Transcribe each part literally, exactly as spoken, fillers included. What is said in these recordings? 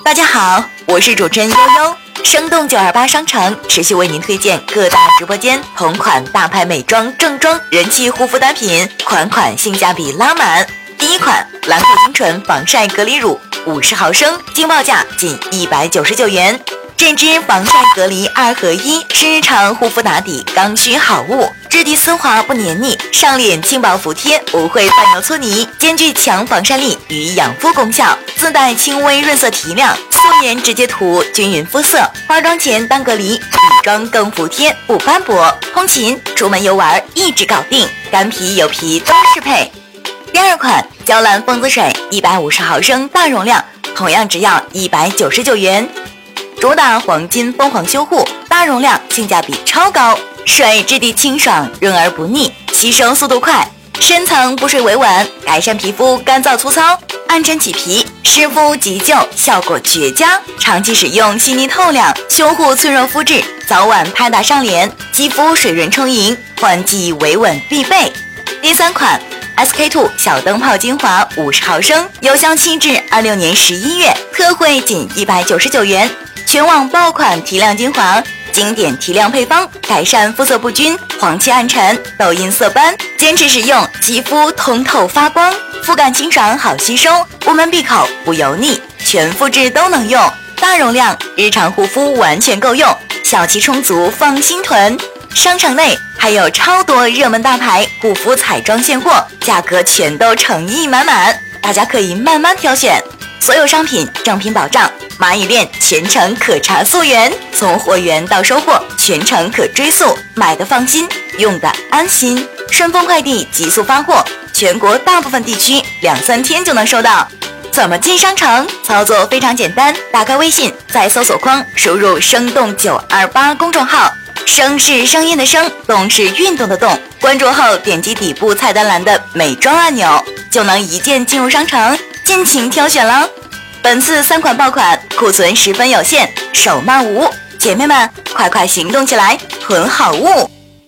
大家好，我是主持人悠悠。生动九二八商城持续为您推荐各大直播间同款大牌美妆正装人气护肤单品，款款性价比拉满。第一款兰蔻精纯防晒隔离乳五十毫升，惊报价仅一百九十九元。这支防晒隔离二合一是日常护肤打底刚需好物，质地丝滑不黏腻，上脸轻薄服帖，不会泛油搓泥，兼具强防晒力与养肤功效，自带轻微润色提亮，素颜直接涂均匀肤色，化妆前当隔离，底妆更服帖不斑驳，通勤出门游玩一直搞定，干皮油皮都适配。第二款娇兰蜂姿水一百五十毫升大容量，同样只要一百九十九元。主打黄金蜂皇修护，大容量，性价比超高。水质地清爽，润而不腻，吸收速度快，深层补水维稳，改善皮肤干燥粗糙、暗沉起皮、湿敷急救，效果绝佳。长期使用细腻透亮，修护脆弱肤质，早晚拍打上脸，肌肤水润充盈，换季维稳必备。第三款 S K two 小灯泡精华五十毫升，有效期至二六年十一月，特惠仅一百九十九元。全网爆款提亮精华，经典提亮配方，改善肤色不均、黄气暗沉、痘印色斑，坚持使用，肌肤通透发光，肤感清爽好吸收，无门闭口不油腻，全肤质都能用，大容量，日常护肤完全够用，小气充足放心囤。商场内还有超多热门大牌护肤彩妆现货，价格全都诚意满满，大家可以慢慢挑选。所有商品正品保障，蚂蚁链全程可查溯源，从货源到收货全程可追溯，买的放心，用的安心。顺丰快递急速发货，全国大部分地区两三天就能收到。怎么进商城？操作非常简单，打开微信，在搜索框输入生动九二八公众号，声是声音的声，动是运动的动，关注后点击底部菜单栏的美妆按钮，就能一键进入商城，尽情挑选了。本次三款爆款库存十分有限，手慢无，姐妹们快快行动起来，囤好物。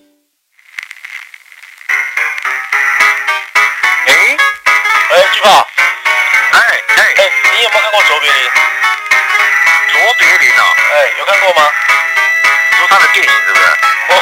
哎哎，巨炮，哎哎哎，你有没有看过卓别林？卓别林哦，哎，有看过吗？你说他的电影是不是？哦，